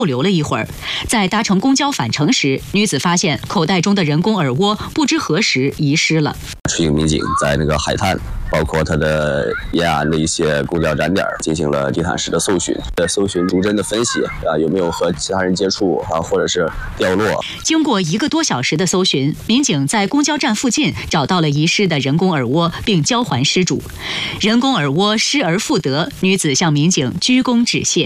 留了一会儿，在搭乘公交返程时，女子发现口袋中的人工耳蜗不知何时遗失了。 出警民警在那个海滩，包括它的沿岸的一些公交站点进行了地毯式的搜寻，搜寻逐帧的分析有没有和其他人接触或者是掉落。 经过1个多小时的搜寻，民警在公交站附近找到了遗失的人工耳蜗，并交还失主。人工耳蜗失而复得，女子向民警鞠躬致谢。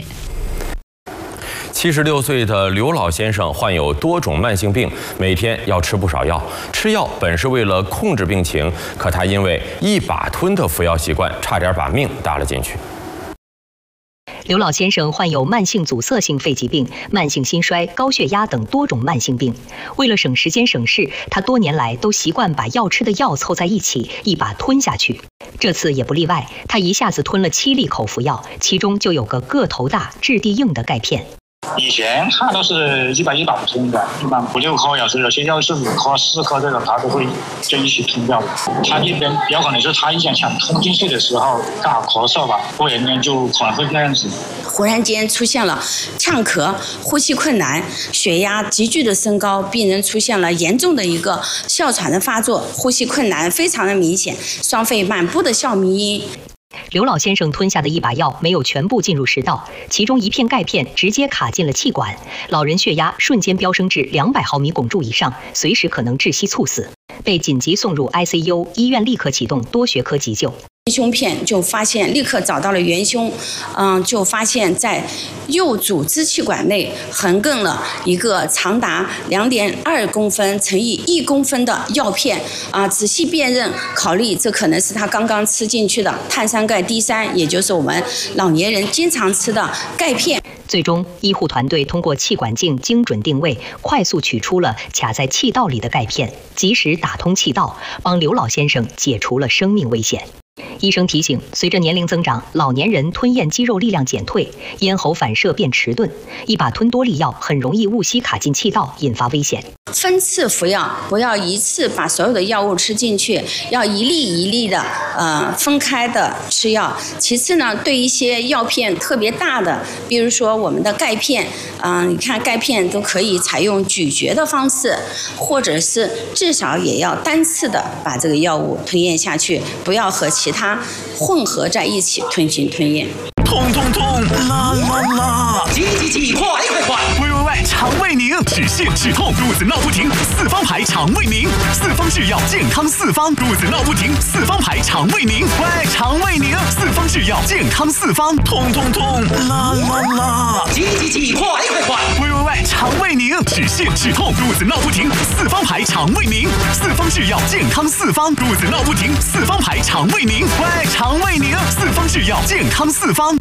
76岁的刘老先生患有多种慢性病，每天要吃不少药。吃药本是为了控制病情，可他因为一把吞的服药习惯，差点把命搭了进去。 刘老先生患有慢性阻塞性肺疾病、慢性心衰、高血压等多种慢性病。为了省时间省事，他多年来都习惯把要吃的药凑在一起，一把吞下去。这次也不例外，他一下子吞了7粒口服药，其中就有个个头大、质地硬的钙片。 以前他都是一把吞的，一般5、6颗，有些药是5颗、4颗这种，他都会就一起吞掉的。他这边有可能是他想吞进去的时候刚好咳嗽吧，忽然间就可能会那样子。 忽然间出现了呛咳、呼吸困难、血压急剧的升高，病人出现了严重的一个哮喘的发作，呼吸困难非常的明显，双肺满布的哮鸣音。 刘老先生吞下的一把药没有全部进入食道，其中一片钙片直接卡进了气管，老人血压瞬间飙升至200毫米汞柱以上，随时可能窒息猝死，被紧急送入 ICU， 医院立刻启动多学科急救。 胸片就发现，立刻找到了元凶，就发现在右主支气管内横亘了一个长达2.2公分乘以1公分的药片，仔细辨认，考虑这可能是他刚刚吃进去的碳酸钙 D3，也就是我们老年人经常吃的钙片。 最终，医护团队通过气管镜精准定位，快速取出了卡在气道里的钙片，及时打通气道，帮刘老先生解除了生命危险。医生提醒，随着年龄增长，老年人吞咽肌肉力量减退，咽喉反射变迟钝，一把吞多粒药很容易误吸卡进气道，引发危险。 分次服药，不要一次把所有的药物吃进去，要一粒一粒的分开的吃药。其次呢，对一些药片特别大的，比如说我们的钙片，你看钙片都可以采用咀嚼的方式，或者是至少也要单次的把这个药物吞咽下去，不要和其他混合在一起吞行吞咽。 痛痛痛，啦啦啦！ 急，快！ 喂，肠胃宁，止泻止痛，肚子闹不停，4方牌肠胃宁，4方制药健康4方，肚子闹不停，4方牌肠胃宁，喂，肠胃宁，4方制药健康4方，痛痛痛，啦啦啦！ 急，快！ 喂，肠胃宁，止泻止痛，肚子闹不停，4方牌肠胃宁，4方制药健康4方，肚子闹不停，4方牌肠胃宁，喂，肠胃宁，4方制药健康4方。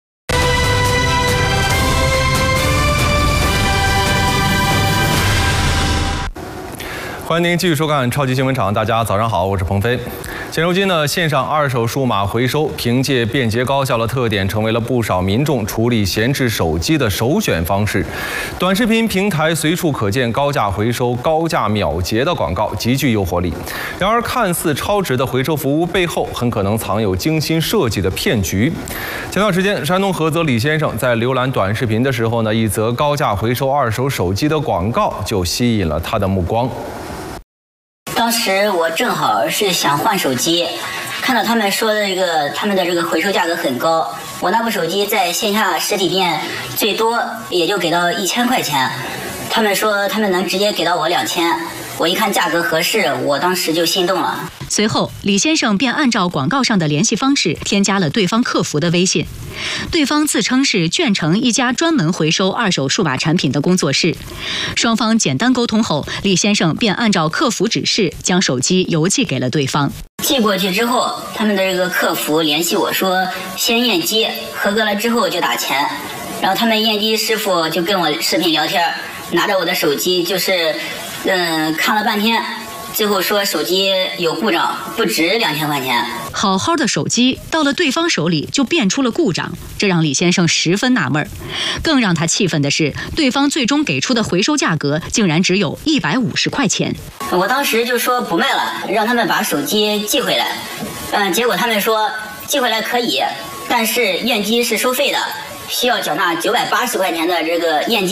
欢迎您继续收看超级新闻场，大家早上好，我是鹏飞。现如今呢，线上二手数码回收凭借便捷高效的特点，成为了不少民众处理闲置手机的首选方式。短视频平台随处可见高价回收、高价秒结的广告，极具诱惑力。然而，看似超值的回收服务背后，很可能藏有精心设计的骗局。前段时间，山东菏泽李先生在浏览短视频的时候呢，一则高价回收二手手机的广告就吸引了他的目光。 当时我正好是想换手机，看到他们说的他们的这个回收价格很高，我那部手机在线下实体店最多也就给到1000块钱，他们说他们能直接给到我2000，我一看价格合适，我当时就心动了。 随后，李先生便按照广告上的联系方式添加了对方客服的微信。对方自称是卷城一家专门回收二手数码产品的工作室。双方简单沟通后，李先生便按照客服指示将手机邮寄给了对方。 寄过去之后，他们的这个客服联系我说先验机，合格了之后就打钱。然后他们验机师傅就跟我视频聊天，拿着我的手机就是看了半天，最后说手机有故障，不值2000块钱。 好好的手机到了对方手里就变出了故障，这让李先生十分纳闷。更让他气愤的是，对方最终给出的回收价格竟然只有150块钱。 我当时就说不卖了，让他们把手机寄回来。结果他们说寄回来可以，但是验机是收费的， 需要缴纳980块钱的这个验金。